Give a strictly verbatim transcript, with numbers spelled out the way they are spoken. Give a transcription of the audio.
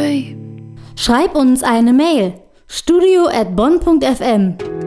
babe. Schreib uns eine Mail. studio at bonn punkt f m